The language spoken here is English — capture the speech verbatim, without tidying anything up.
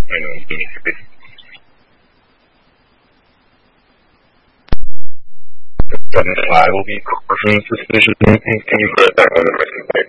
I know he needs to be. The seven five will be coercion suspicion. Can you put it back on the missing pipe?